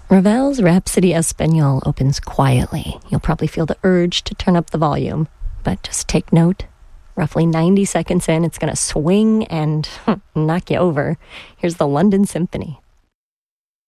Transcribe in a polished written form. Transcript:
Ravel's Rhapsody Espagnole opens quietly. You'll probably feel the urge to turn up the volume, but just take note. Roughly 90 seconds in, it's going to swing and knock you over. Here's the London Symphony.